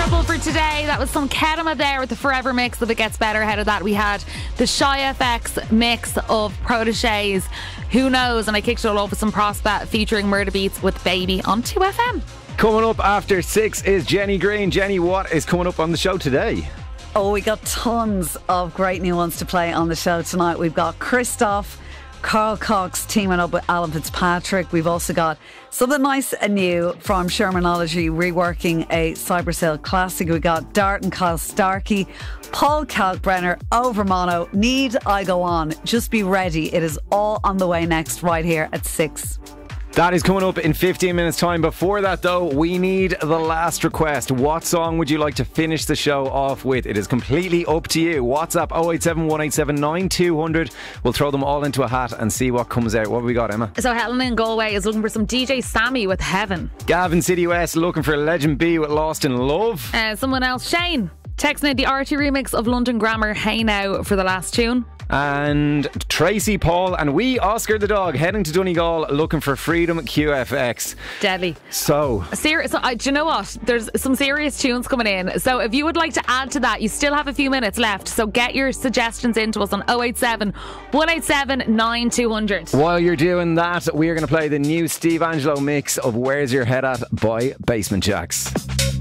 sample for today. That was some Kedema there with the Forever mix of It Gets Better. Ahead of that, we had the Shy FX mix of Protégés, Who Knows, and I kicked it all off with some Prospect featuring Murder Beats with Baby on 2FM. Coming up after 6 is Jenny Green. Jenny, what is coming up on the show today? Oh, we got tons of great new ones to play on the show tonight. We've got Christoph, Carl Cox teaming up with Alan Fitzpatrick. We've also got something nice and new from Shermanology, reworking a Cybersail classic. We got Dart and Kyle Starkey, Paul Kalkbrenner, Over Mono, Need I Go On. Just be ready. It is all on the way next, right here at 6. That is coming up in 15 minutes time. Before that though, we need the last request. What song would you like to finish the show off with? It is completely up to you. WhatsApp 087 187 9200. We'll throw them all into a hat and see what comes out. What have we got, Emma? So Helen in Galway is looking for some DJ Sammy with Heaven. Gavin City West looking for Legend B with Lost in Love. Someone else, Shane, texting out the Archie remix of London Grammar, Hey Now, for the last tune. And Tracy Paul and we, Oscar the Dog, heading to Donegal looking for Freedom QFX. Deadly. So do you know what? There's some serious tunes coming in. So if you would like to add to that, you still have a few minutes left. So get your suggestions into us on 087 187 9200. While you're doing that, we are going to play the new Steve Angelo mix of Where's Your Head At by Basement Jaxx.